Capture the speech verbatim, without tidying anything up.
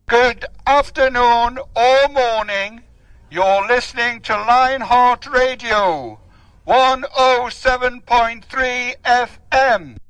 Good afternoon or morning. You're listening to Lionheart Radio, one oh seven point three F M.